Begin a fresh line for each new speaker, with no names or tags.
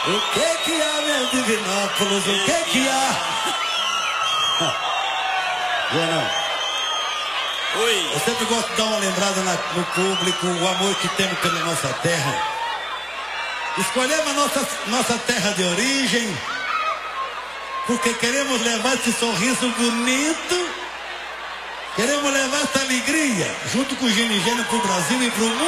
O que há, meu Divinópolis? O que há? Não.
Oi.
Eu sempre gosto de dar uma lembrada no público, o amor que temos pela nossa terra. Escolhemos a nossa terra de origem, porque queremos levar esse sorriso bonito, queremos levar essa alegria, junto com o Gene Gênio, para o Brasil e para o mundo.